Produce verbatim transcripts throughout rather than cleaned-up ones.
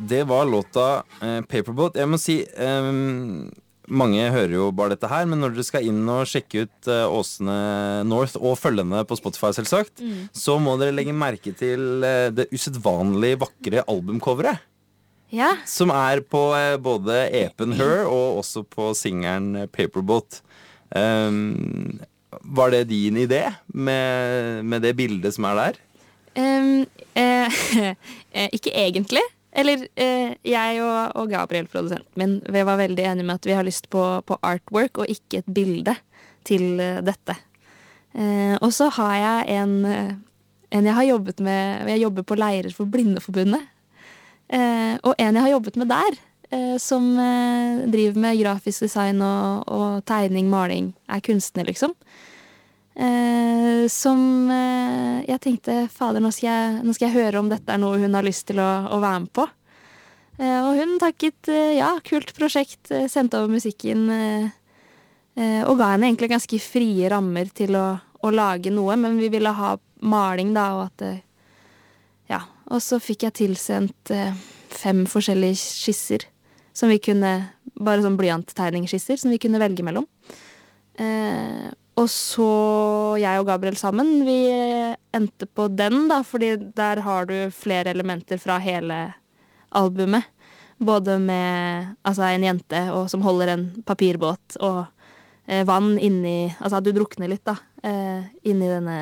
det var låta eh, Paperboat. Jeg må si eh, mange hører jo bare dette her, men når dere skal inn og sjekke ut uh, Åsne North og følge henne på Spotify selvsagt, mm. så må dere legge merke til uh, det usedvanlig vakre albumcoveret. Ja. Som er på uh, både E P-en Her og også på singeren Paperboat. Um, var det din idé med, med det bildet som er der? Um, eh, ikke egentlig. Eller eh, jeg og, og Gabriel, produsenten min, vi var veldig enige med at vi har lyst på, på artwork og ikke et bilde til uh, dette. Eh, og så har jeg en, en jeg har jobbet med, jeg jobber på leirer for Blindeforbundet. Eh, og en jeg har jobbet med der, eh, som eh, driver med grafisk design og, og tegning, maling, er kunstner liksom. Eh, som eh, jeg tenkte, fader, nå skal jeg, nå skal jeg høre om dette er noe hun har lyst til å, å være med på. Eh, og hun takket, eh, ja, kult prosjekt, eh, sendte over musikken, eh, eh, og ga henne egentlig ganske frie rammer til å, å lage noe, men vi ville ha maling da, og at, eh, ja, og så fikk jeg tilsendt eh, fem forskjellige skisser, som vi kunne, bare sånn blyanttegningsskisser, som vi kunne velge mellom. Eh, Og så jeg og Gabriel sammen, vi endte på den da, fordi der har du flere elementer fra hele albumet. Både med altså, en jente og, som holder en papirbåt, og eh, vann inni, altså du drukner litt da, eh, inni denne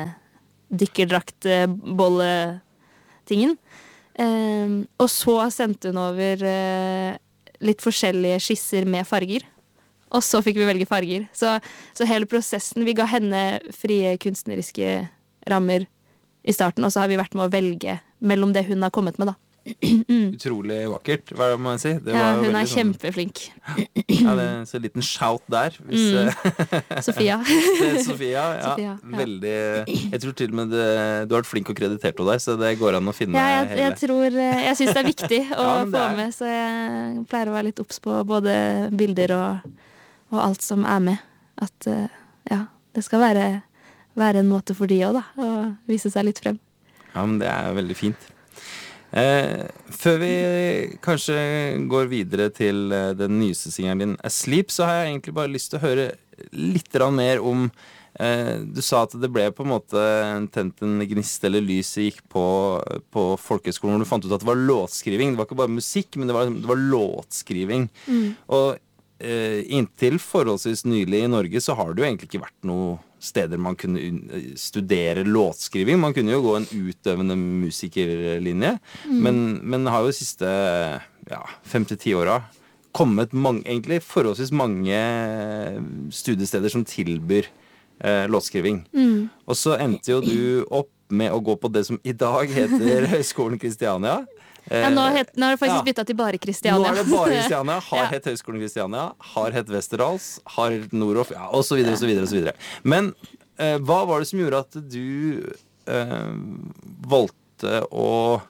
dykkerdrakt-bolle-tingen. Eh, og så sendte hun over eh, litt forskjellige skisser med farger. Og så fikk vi velge farger. Så, så hele prosessen, vi ga henne frie kunstneriske rammer i starten, og så har vi vært med å velge mellom det hun har kommet med, da. Utrolig vakkert, hva må jeg si? Det ja, var hun er sånn, kjempeflink. Ja, det er så en liten shout der. Hvis, mm. Sofia. Det er Sofia, ja. Sofia, ja. Veldig, jeg tror til og med det, du har vært flink og kreditert av deg, så det går an å finne ja, jeg, hele. Jeg tror, jeg synes det er viktig å ja, få med, så jeg pleier å være litt obs på både bilder og, og alt som er med. At ja, det skal være, være en måte for de også, da, å vise seg litt frem. Ja, men det er veldig fint. Eh, før vi kanskje går videre til eh, den nyeste singeren din Asleep, så har jeg egentlig bare lyst til å høre litt mer om eh, du sa at det ble på en måte tent en gnist eller lys gikk på, på folkehøyskolen hvor du fant ut at det var låtskriving. Det var ikke bare musikk, men det var, det var låtskriving. Mm. Og eh, inntil forholdsvis nylig i Norge så har det jo egentlig ikke vært noe steder man kunne studere låtskriving. Man kunne jo gå en utøvende musikerlinje, mm. men, men har jo de siste ja, fem til ti åra kommet mange, egentlig forholdsvis mange studiesteder som tilbyr eh, låtskriving. Mm. Og så endte jo du opp med å gå på det som i dag heter Høgskolen Kristiania. Ja, nå, het, nå har det faktisk ja. byttet til bare Kristiania. Nå er det bare Kristiania, har ja. hett Høgskolen Kristiania, har hett Westerdals, har hett Nordhoff, ja, og så videre, og så videre, og så videre. Men eh, hva var det som gjorde at du eh, valgte å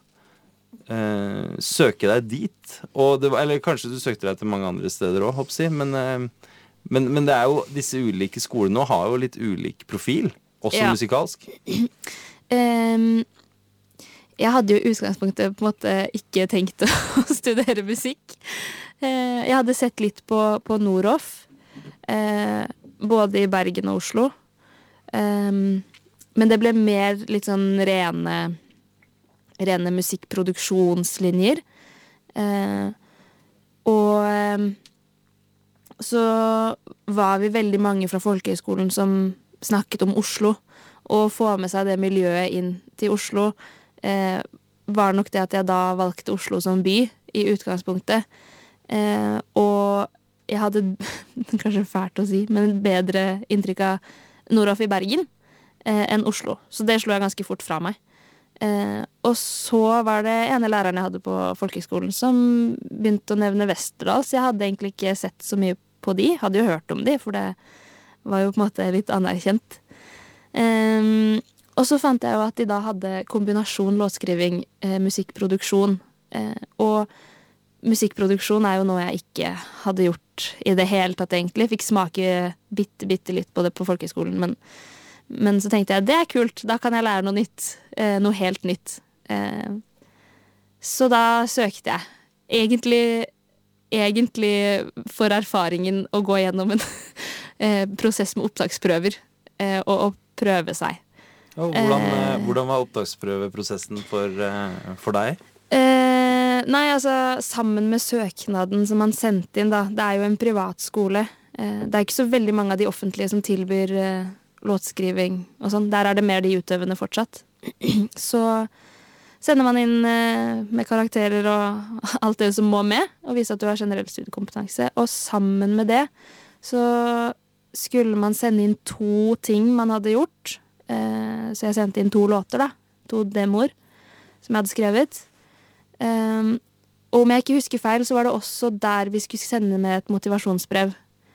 eh, søke deg dit? Og det var, eller kanskje du søkte deg til mange andre steder også, håper jeg, men, eh, men, men det er jo, disse ulike skolene nå har jo litt ulik profil, også ja. musikalsk. Um Jeg hadde jo i utgangspunktet på en måte ikke tenkt å studere musikk. Jeg hadde sett litt på, på Nordhoff, både i Bergen og Oslo. Men det ble mer litt sånn rene, rene musikkproduksjonslinjer. Og så var vi veldig mange fra folkehøyskolen som snakket om Oslo, og få med seg det miljøet inn til Oslo. Eh, var nok det at jeg da valgte Oslo som by i utgangspunktet. Eh, og jeg hadde, kanskje fælt å si, men bedre inntrykk av Nordhoff i Bergen eh, enn Oslo. Så det slo jeg ganske fort fra meg. Eh, og så var det ene læreren jeg hadde på folkehøgskolen som begynte å nevne Westerdals. Jeg hadde egentlig ikke sett så mye på de, hadde jo hørt om de, for det var jo på en måte litt anerkjent. Eh, Og så fant jeg jo at de da hadde kombinasjon låtskriving, eh, musikkproduksjon. Eh, og musikkproduksjon er jo noe jeg ikke hadde gjort i det hele tatt egentlig. Fikk smake bitte, bitte litt på det på folkehøgskolen. Men, men så tenkte jeg, det er kult, da kan jeg lære noe nytt. Eh, noe helt nytt. Eh, så da søkte jeg egentlig, egentlig for erfaringen å gå gjennom en eh, prosess med opptaksprøver eh, og, og prøve seg. Og hvordan, Eh. eh, hvordan var opptaksprøveprosessen for, eh, for deg? Eh, nei, altså, sammen med søknaden som man sendte inn, da. Det er jo en privatskole. Eh, det er ikke så veldig mange av de offentlige som tilbyr eh, låtskriving og sånn. Der er det mer de utøvende fortsatt. Så sender man inn eh, med karakterer og alt det som må med, og viser at du har generell studiekompetanse. Og sammen med det så skulle man sende inn to ting man hadde gjort. Eh, så jeg sendte inn to låter, da. To demoer som jeg hadde skrevet. Um, og om jeg ikke husker feil, så var det også der vi skulle sende med et motivasjonsbrev.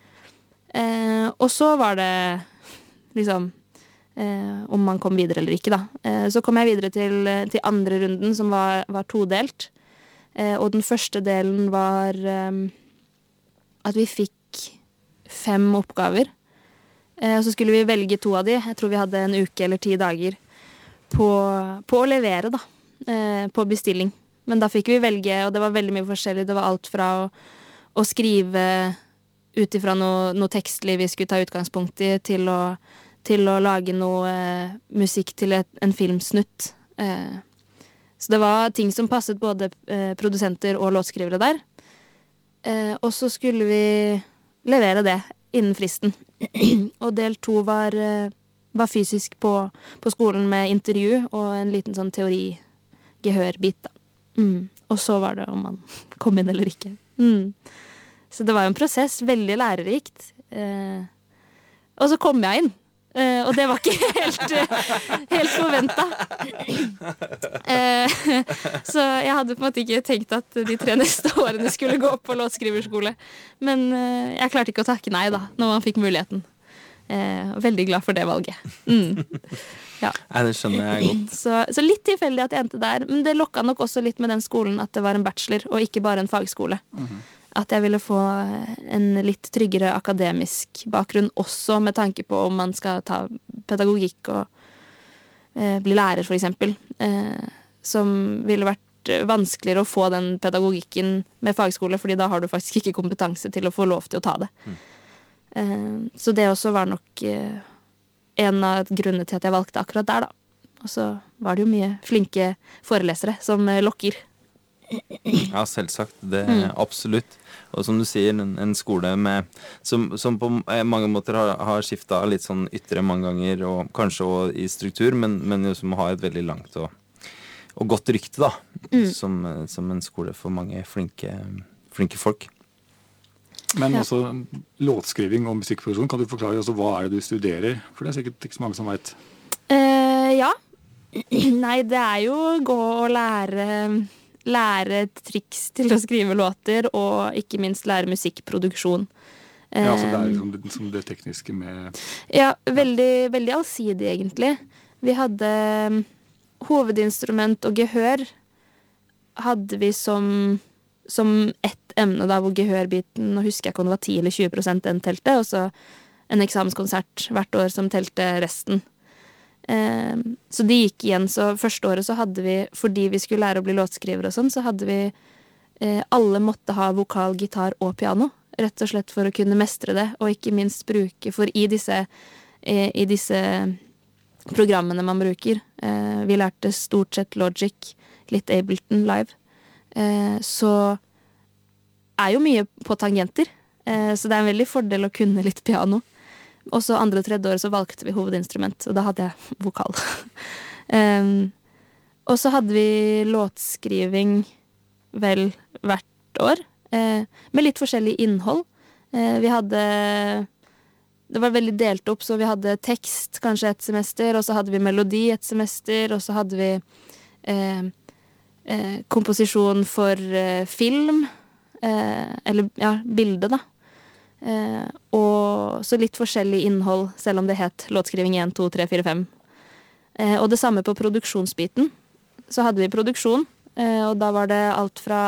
Uh, og så var det liksom uh, om man kom videre eller ikke, da. Uh, så kom jeg videre til, til andre runden, som var, var todelt. Uh, og den første delen var um, at vi fikk fem oppgaver. Uh, og så skulle vi velge to av de. Jeg tror vi hadde en uke eller ti dager på, på å levere, da. Uh, på bestilling. Men da fikk vi velge, og det var veldig mye forskjellig. Det var alt fra å, å skrive ut ifra noe, noe tekstlig vi skulle ta utgangspunkt i, til å, til å lage noe eh, musikk til et, en filmsnutt. Eh, så det var ting som passet både eh, produsenter og låtskrivere der. Eh, og så skulle vi levere det innen fristen. Og del to var, eh, var fysisk på, på skolen med intervju og en liten sånn teori-gehørbit, da. Mm. Og så var det om man kom inn eller ikke. Mm. Så det var jo en prosess, veldig lærerikt. Eh, og så kom jeg inn. Eh, og det var ikke helt, helt forventet. Eh, så jeg hadde på en måte ikke tenkt at de tre neste årene skulle gå opp på låtskriverskole. Men eh, jeg klarte ikke å takke nei da, når man fikk muligheten. Eh, veldig glad for det valget. Mm. Ja. Nei, det skjønner jeg godt. Så, så litt tilfeldig at jeg endte der. Men det lokket nok også litt med den skolen at det var en bachelor, og ikke bare en fagskole. Mm-hmm. At jeg ville få en litt tryggere akademisk bakgrunn, også med tanke på om man skal ta pedagogikk og eh, bli lærer, for eksempel. Eh, som ville vært vanskeligere å få den pedagogikken med fagskole, fordi da har du faktisk ikke kompetanse til å få lov til å ta det. Mm. Eh, så det også var nok eh, en av grunnene til at jeg valgte akkurat der, da. Og så var det jo mye flinke forelesere som eh, lokker. Ja, selvsagt. Det er mm. absolutt. Og som du sier, en, en skole med, som, som på mange måter har, har skiftet litt sånn ytre mange ganger, og kanskje også i struktur, men, men jo som har et veldig langt og, og godt rykte, da. Mm. Som, som en skole for mange flinke, flinke folk. Men ja. også låtskriving og musikkproduksjon, kan du forklare også hva er det du studerer? For det er sikkert ikke så mange som vet. Uh, ja. Nei, det er jo gå og lære, lære triks til å skrive låter, og ikke minst lære musikkproduksjon. Uh, ja, altså det er liksom det, som det tekniske med... Ja, veldig, veldig allsidig egentlig. Vi hadde um, hovedinstrument og gehør hadde vi som, som ett emne da, hvor gehørbiten, nå husker jeg ikke om det var ti eller tjue prosent den telte, og så en eksamenskonsert hvert år som telte resten. Eh, så de gikk igjen, så første året så hadde vi, fordi vi skulle lære å bli låtskriver og sånn, så hadde vi, eh, alle måtte ha vokal, gitar og piano, rett og slett for å kunne mestre det, og ikke minst bruke, for i disse, eh, i disse programmene man bruker, eh, vi lærte stort sett Logic, litt Ableton live, eh, så er jo mye på tangenter, eh, så det er en veldig fordel å kunne litt piano. Og så andre og tredje året så valgte vi hovedinstrument, og da hadde jeg vokal. um, og så hadde vi låtskriving vel hvert år, eh, med litt forskjellig innhold. Eh, vi hadde, det var veldig delt opp, så vi hadde tekst kanskje et semester, og så hadde vi melodi et semester, og så hadde vi eh, eh, komposisjon for eh, film, Eh, eller ja, bilde da. Eh, og så litt forskjellig innhold, selv om det het låtskriving én, to, tre, fire, fem. Eh, og det samme på produksjonsbiten. Så hadde vi produksjon, eh, og da var det alt fra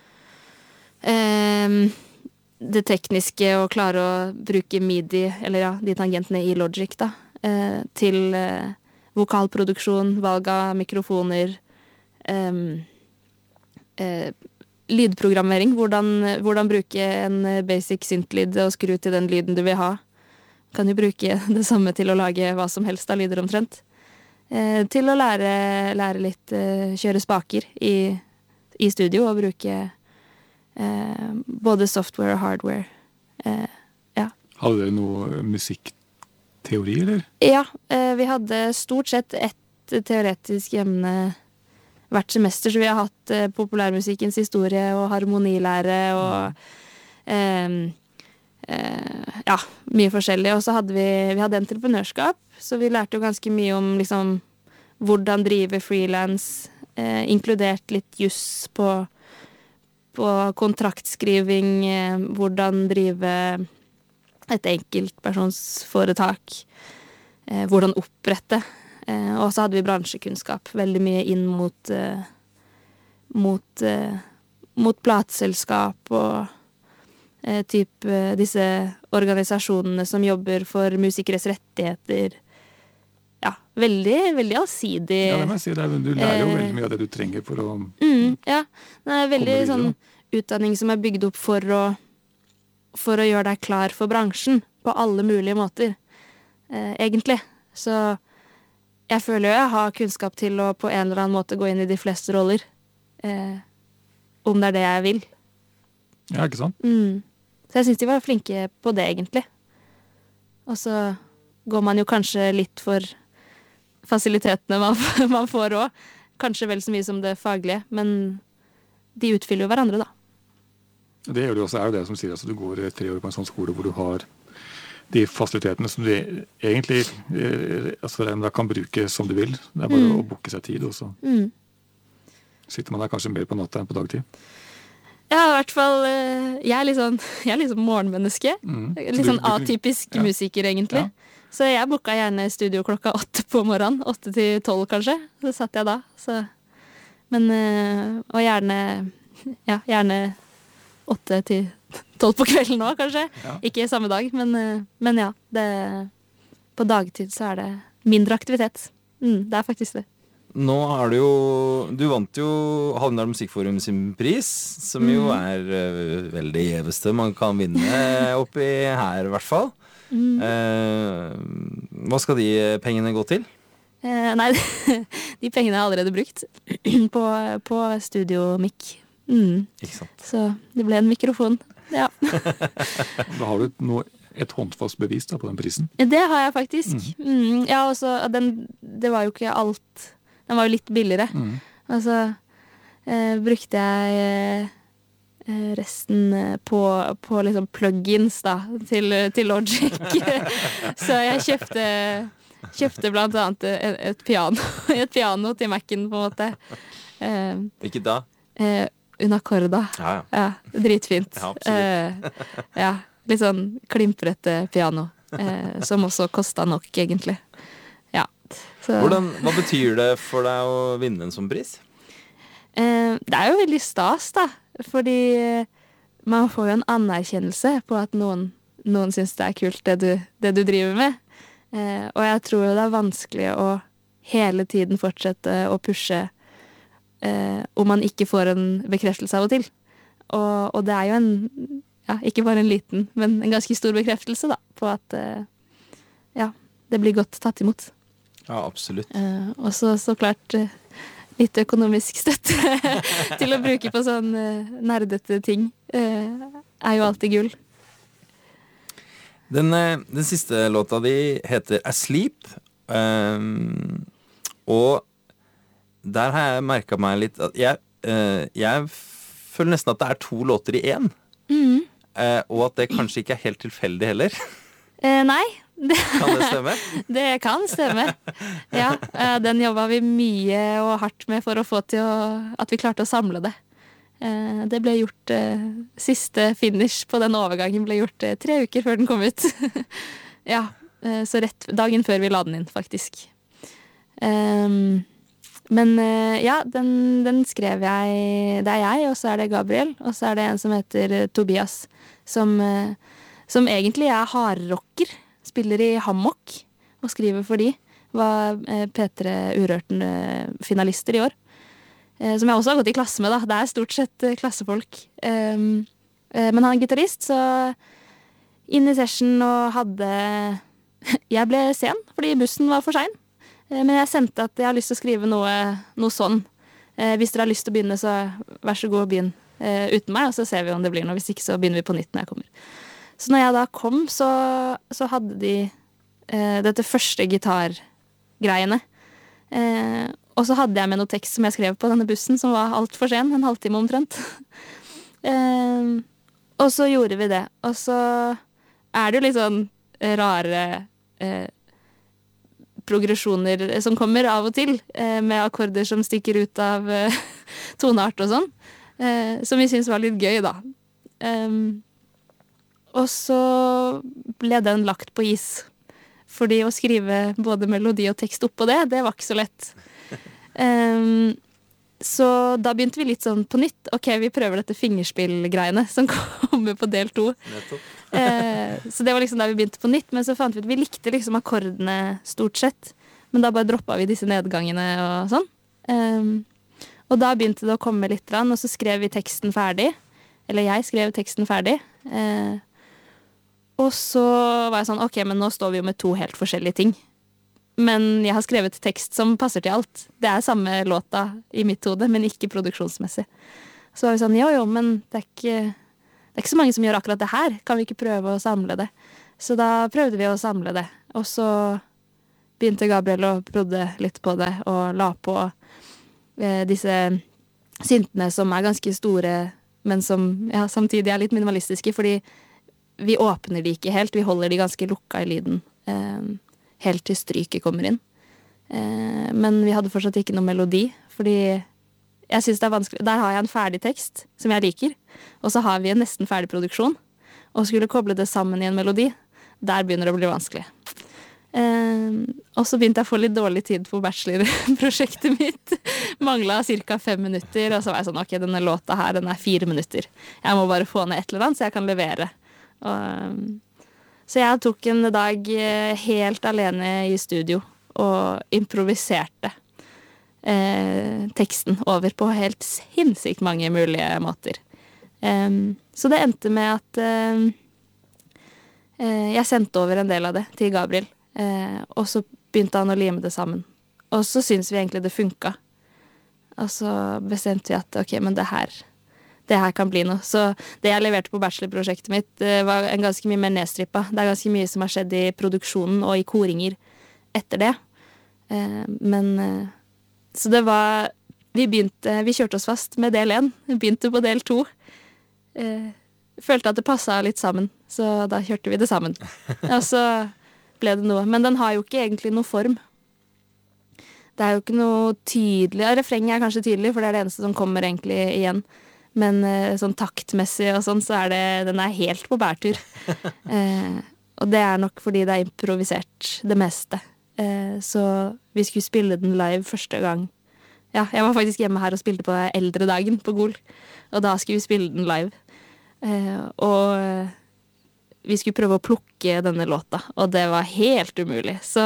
eh, det tekniske å klare å bruke midi, eller ja, de tangentene i Logic da, eh, til eh, vokalproduksjon, valg av mikrofoner, eh, eh, lydprogrammering, hvordan, hvordan bruke en basic synth-lyd og skru til den lyden du vil ha. Kan jo bruke det samme til å lage hva som helst av lyder omtrent. Eh, til å lære, lære litt, eh, kjøre spaker i, i studio og bruke eh, både software og hardware. Eh, ja. Hadde dere noe musikkteori, eller? Ja, eh, vi hadde stort sett ett teoretisk emne hvert semester, så vi har hatt eh, populærmusikkens historie og harmonilære og eh, eh, ja, mye forskjellig. Og så hadde vi, vi hadde entreprenørskap, så vi lærte jo ganske mye om liksom, hvordan drive freelance, eh, inkludert litt juss på, på kontraktskriving, eh, hvordan drive et enkeltpersonsforetak, eh, hvordan opprette. Eh, og så hadde vi bransjekunnskap, veldig mye inn mot, eh, mot, eh, mot plateselskap og eh, typ eh, disse organisasjonene som jobber for musikeres rettigheter. Ja, veldig, veldig allsidig. Ja, det må jeg si. Det er, du lærer jo veldig mye av det du trenger for å mm, ja, det er veldig komme sånn videre. utdanning som er bygd opp for å, for å gjøre deg klar for bransjen på alle mulige måter, eh, egentlig. Så jeg føler jo jeg har kunnskap til å på en eller annen måte gå inn i de fleste roller. Eh, om det er det jeg vil. Ja, ikke sant? Mm. Så jeg synes de var flinke på det, egentlig. Og så går man jo kanskje litt for fasilitetene man, man får også. Kanskje vel så mye som det faglige, men de utfyller jo hverandre, da. Det gjør du også, er jo det som sier at du går tre år på en sånn skole hvor du har de fasilitetene som du egentlig eh, altså da kan bruke som du vil. Det er bare mm. å booke seg tid, og så mm. sitter man der kanskje mer på natta enn på dagtid. Ja, i hvert fall eh, jeg er litt sånn, jeg er litt sånn morgenmenneske. Mm. Litt sånn atypisk ja. musiker, egentlig. Ja. Så jeg booka gjerne studio klokka åtte på morgenen. Åtte til tolv, kanskje. Så satt jeg da. Så. Men, eh, og gjerne, ja, gjerne åtte til tolv på kvelden nå, kanskje. Ja. Ikke samme dag, men, men ja. Det, på dagtid så er det mindre aktivitet. Mm, det er faktisk det. Nå har du jo Du vant jo Hallingdal Musikkforum sin pris, som mm. jo er uh, veldig gjeveste man kan vinne oppi her, i hvert fall. Mm. Uh, hva skal de pengene gå til? Uh, nei, de pengene er allerede brukt på, på studiomikk. Mm. Ikke sant. Så det ble en mikrofon. Ja. Da har du noe, et håndfast bevis da, på den prisen. Det har jeg faktisk. Mm. Mm. Ja, også, den, det var jo ikke alt. Den var jo litt billigere. Mm. Og så eh, brukte jeg eh, resten på, på liksom plugins da, til, til Logic. Så jeg kjøpte, kjøpte blant annet et, et piano, et piano til Mac'en, på en måte. Eh, ikke da? Eh, Unacorda. Ja, ja. Ja, dritfint. Ja, absolutt. Eh, ja, litt sånn klimprete piano, eh, som også kostet nok, egentlig. Ja. Så. Hvordan, hva betyr det for deg å vinne en sånn pris? Eh, det er jo veldig stas, da. Fordi man får jo en anerkjennelse på at noen, noen synes det er kult, det du, det du driver med. Eh, og jeg tror jo det er vanskelig å hele tiden fortsette å pushe Eh, om man ikke får en bekreftelse av og til. Og, og det er jo en, ja, ikke bare en liten, men en ganske stor bekreftelse da, på at eh, ja, det blir godt tatt imot. Ja, absolutt. Eh, og så, så klart eh, litt økonomisk støtte til å bruke på sånn eh, nerdete ting eh, er jo alltid gull. Den, den siste låta di heter Asleep, um, og der har jeg merket meg litt at jeg, uh, jeg føler nesten at det er to låter i én. Mm. Uh, og at det kanskje ikke er helt tilfeldig heller. Eh, nei. Det, kan det stemme? Det kan stemme. Ja, uh, den jobbet vi mye og hardt med for å få til å, at vi klarte å samle det. Uh, det ble gjort, uh, siste finish på den overgangen ble gjort uh, tre uker før den kom ut. Ja, uh, så rett dagen før vi la den inn, faktisk. Um, Men ja, den, den skrev jeg. Det er jeg, og så er det Gabriel, og så er det en som heter Tobias, som, som egentlig er hardrocker, spiller i Hammock og skriver for de. Var P tre Urørten finalister i år. som jeg også har gått i klasse med, da. Det er stort sett klassefolk. Um, men han er gitarist, så inn i session og hadde Jeg ble sen, fordi bussen var for sein. Men jeg sendte at jeg har lyst til å skrive noe, noe sånn. Hvis dere har lyst til å begynne, så vær så god og begynn uten meg, og så ser vi om det blir noe. Hvis ikke, så begynner vi på nytt når jeg kommer. Så når jeg da kom, så, så hadde de eh, dette første gitargreiene. Eh, og så hadde jeg med noe tekst som jeg skrev på denne bussen, som var alt for sen, en halvtime omtrent. eh, og så gjorde vi det. Og så er det jo litt sånn rare eh, progresjoner som kommer av og til, eh, med akkorder som stikker ut av eh, toneart og sånn, eh, som vi synes var litt gøy, da. Um, Og så ble den lagt på is. Fordi å skrive både melodi og tekst oppå det, det var ikke så lett. Um, så da begynte vi litt sånn på nytt. Ok, vi prøver dette fingerspill-greiene som kommer på del to. uh, så det var liksom da vi begynte på nytt. Men så fant vi ut vi likte liksom akkordene stort sett. Men da bare droppet vi disse nedgangene og sånn. Um, og da begynte det å komme litt, og så skrev vi teksten ferdig. Eller jeg skrev teksten ferdig. Uh, Og så var jeg sånn, ok, men nå står vi jo med to helt forskjellige ting. Men jeg har skrevet tekst som passer til alt. Det er samme låta i mitt hode, men ikke produksjonsmessig. Så var vi sånn, jo jo, men det er ikke, det er ikke så mange som gjør akkurat det her. Kan vi ikke prøve å samle det? Så da prøvde vi å samle det. Og så begynte Gabriel å prodde litt på det, og la på eh, disse syntene som er ganske store, men som ja, samtidig er litt minimalistiske, fordi vi åpner de ikke helt, vi holder de ganske lukka i lyden, eh, helt til stryket kommer inn. Eh, men vi hadde fortsatt ikke noe melodi, fordi jeg synes det er vanskelig. Der har jeg en ferdig tekst, som jeg liker, og så har vi en nesten ferdig produksjon, og skulle koble det sammen i en melodi, der begynner det å bli vanskelig. Eh, og så begynte jeg å få litt dårlig tid på bachelorprosjektet mitt. Manglet cirka fem minutter, og så var jeg sånn, ok, denne låta her, den er fire minutter. Jeg må bare få ned et eller annet, så jeg kan levere. Og, så jeg tok en dag helt alene i studio og improviserte eh, teksten over på helt sinnssykt mange mulige måter. Um, så det endte med at eh, jeg sendte over en del av det til Gabriel, eh, og så begynte han å lime det sammen. Og så synes vi egentlig det funket. Og så bestemte vi at ok, men det her det her kan bli noe. Så det jeg leverte på bachelorprosjektet mitt var en ganske mye mer nedstrippa. Det er ganske mye som har skjedd i produksjonen og i koringer etter det. Men så det var vi begynte, vi kjørte oss fast med del én. Vi begynte på del to. Følte at det passet litt sammen, så da kjørte vi det sammen. Og så ble det noe. Men den har jo ikke egentlig noe form. Det er jo ikke noe tydelig. Refrenget er kanskje tydelig, for det er det eneste som kommer egentlig igjen. Men sånn taktmessig og sånn, så er det, den er helt på bærtur. Eh, og det er nok fordi det er improvisert det meste. Eh, så vi skulle spille den live første gang. Ja, jeg var faktisk hjemme her og spilte på eldre dagen på Gol. Og da skulle vi spille den live. Eh, og vi skulle prøve å plukke denne låta, og det var helt umulig. Så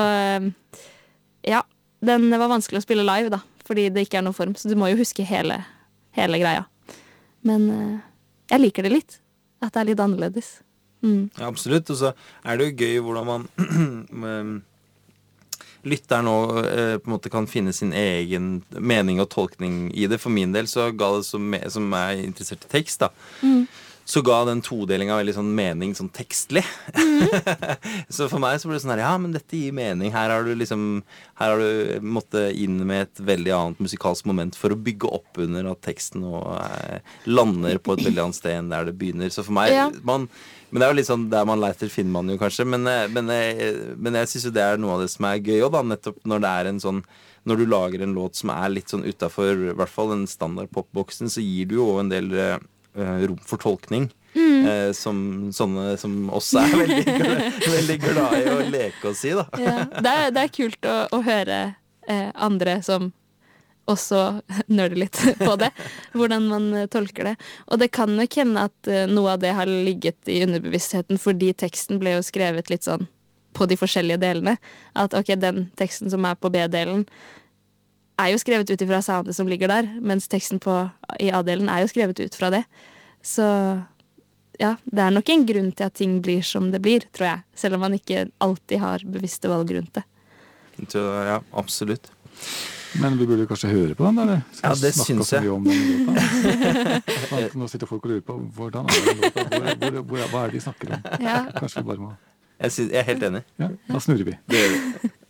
ja, den var vanskelig å spille live da, fordi det ikke er noen form. Så du må jo huske hele, hele greia. Men uh, jeg liker det litt. At det er litt annerledes. Mm. Ja, absolutt. Og så er det jo gøy hvordan man lytter nå uh, på en måte kan finne sin egen mening og tolkning i det. For min del så ga det som, som er interessert i tekst da. Mm. Så ga den todelinga veldig sånn mening sånn tekstlig. Mm. Så for meg så ble det sånn her, ja, men dette gir mening. Her har du liksom, her har du måttet inn med et veldig annet musikalsk moment for å bygge opp under at teksten nå eh, lander på et veldig annet sted enn der det begynner. Så for meg, ja. man, men det er jo litt sånn, der man leiter finner man jo kanskje, men, men, men jeg synes jo det er noe av det som er gøy også da, nettopp når det er en sånn, når du lager en låt som er litt sånn utenfor, i hvert fall den standard popboksen, så gir du jo en del Uh, rom for tolkning mm. uh, som sånne som også er veldig, glad, veldig glad i å leke og si da. Ja, det, er, det er kult å, å høre uh, andre som også nører litt på det, hvordan man uh, tolker det. Og det kan nok hende at uh, noe av det har ligget i underbevisstheten, fordi teksten ble jo skrevet litt sånn på de forskjellige delene. At ok, den teksten som er på B-delen er jo skrevet ut ifra soundet som ligger der, mens teksten på, i A-delen er jo skrevet ut fra det. Så ja, det er nok en grunn til at ting blir som det blir, tror jeg. Selv om man ikke alltid har bevisste valg rundt det. Så, ja, absolutt. Men vi burde kanskje høre på den, eller? Ja, det syns jeg. Om den låta. Nå sitter folk og lurer på hvordan er den låta, hvor, hvor, hvor, hva er det de snakker om? Ja. Kanskje vi bare må... Jeg, synes, jeg er helt enig. Ja, da snurrer vi. Det gjør vi.